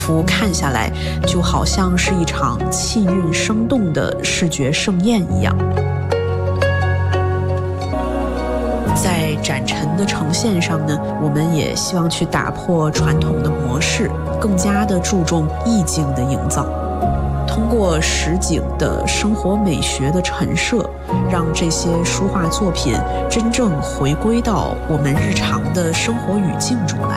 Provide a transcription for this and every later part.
幅看下来，就好像是一场气韵生动的视觉盛宴一样。在展陈的呈现上呢，我们也希望去打破传统的模式，更加的注重意境的营造。通过实景的生活美学的陈设，让这些书画作品真正回归到我们日常的生活语境中来。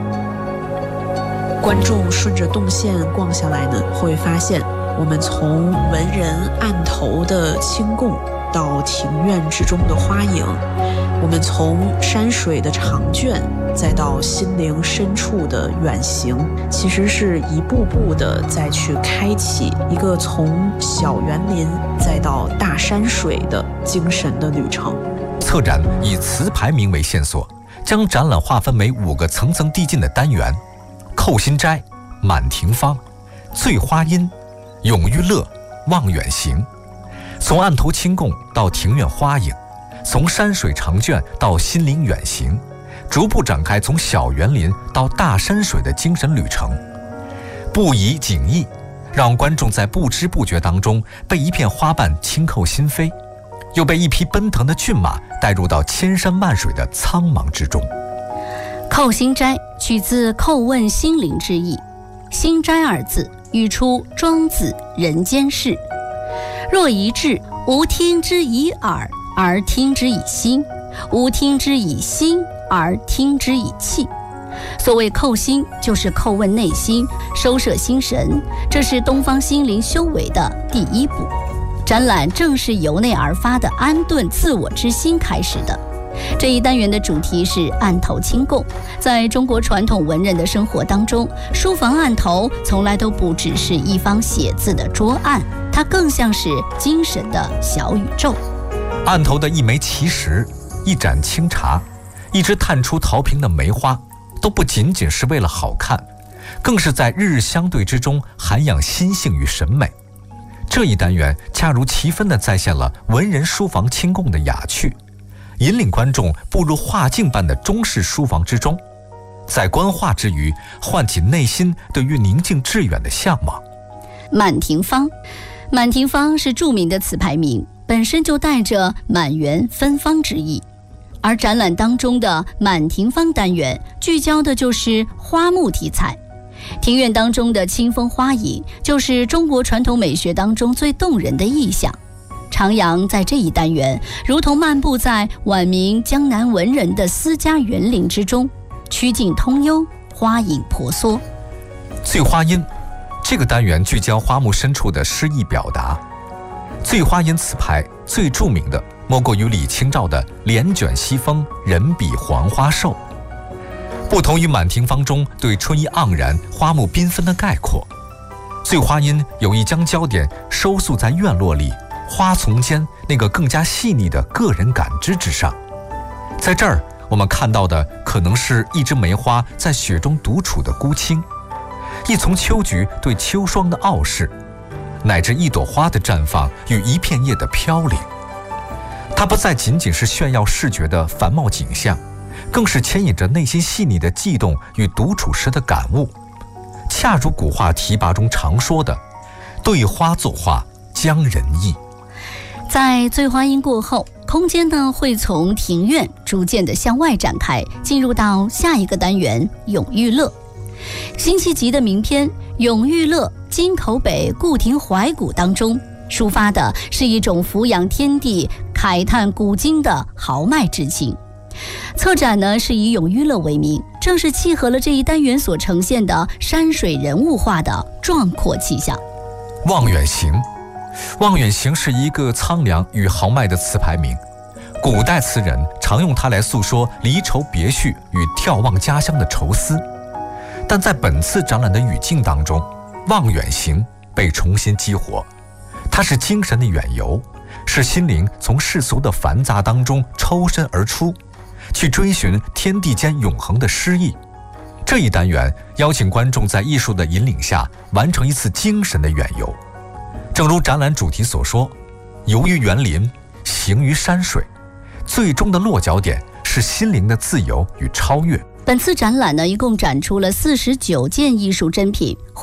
观众顺着动线逛下来呢，会发现我们从文人案头的清供到庭院之中的花影，我们从山水的长卷再到心灵深处的远行，其实是一步步的再去开启一个从小园林再到大山水的精神的旅程。 策展以词牌名为线索，将展览划分为5个层层递进的单元：扣心斋、满庭芳、醉花阴、咏玉乐、望远行。从案头清供到庭院花影，从山水长卷到心灵远行，逐步展开从小园林到大山水的精神旅程。不移景逸，让观众在不知不觉当中被一片花瓣轻扣心扉，又被一匹奔腾的骏马带入到千山万水的苍茫之中。 扣心斋取自叩问心灵之意，心斋二字语出庄子人间世。若一志，吾听之以耳，而听之以心；吾听之以心，而听之以气。所谓叩心，就是叩问内心，收摄心神，这是东方心灵修为的第一步。展览正是由内而发的安顿自我之心开始的。这一单元的主题是案头清供。在中国传统文人的生活当中，书房案头从来都不只是一方写字的桌案，它更像是精神的小宇宙。 案头的一枚奇石、一盏清茶、一只探出桃瓶的梅花，都不仅仅是为了好看，更是在日日相对之中涵养心性与审美。这一单元恰如其分地再现了文人书房清供的雅趣，引领观众步入画境般的中式书房之中，在观画之余唤起内心对于宁静致远的向往。 满庭芳，满庭芳是著名的词牌名，本身就带着满园芬芳之意。而展览当中的满庭芳单元聚焦的就是花木题材，庭院当中的清风花影就是中国传统美学当中最动人的意象。徜徉在这一单元，如同漫步在晚明江南文人的私家园林之中，曲径通幽，花影婆娑。 醉花阴这个单元聚焦花木深处的诗意表达。醉花阴词牌最著名的莫过于李清照的帘卷西风，人比黄花瘦。不同于满庭芳中对春意盎然、花木缤纷的概括，醉花阴有意将焦点收束在院落里花丛间那个更加细腻的个人感知之上。在这儿，我们看到的可能是一枝梅花在雪中独处的孤清，一丛秋菊对秋霜的傲视，乃至一朵花的绽放与一片叶的飘零。它不再仅仅是炫耀视觉的繁茂景象，更是牵引着内心细腻的悸动与独处时的感悟。恰如古画题跋中常说的“对花作画，将人意”。 在醉花阴过后，空间呢会从庭院逐渐的向外展开，进入到下一个单元咏玉乐。辛弃疾的名篇《咏玉乐·京口北顾亭怀古》当中，抒发的是一种俯仰天地、慨叹古今的豪迈之情。策展呢是以咏玉乐为名，正是契合了这一单元所呈现的山水人物画的壮阔气象。 望远行，望远行是一个苍凉与豪迈的词牌名，古代词人常用它来诉说离愁别绪与眺望家乡的愁思。但在本次展览的语境当中，望远行被重新激活，它是精神的远游，是心灵从世俗的繁杂当中抽身而出，去追寻天地间永恒的诗意。这一单元邀请观众在艺术的引领下完成一次精神的远游。正如展览主题所说，游于园林，行于山水，最终的落脚点是心灵的自由与超越。 本次展览呢，一共展出了49件艺术珍品，